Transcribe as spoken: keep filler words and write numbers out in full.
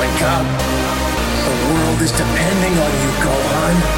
Wake up. The world is depending on you, Gohan.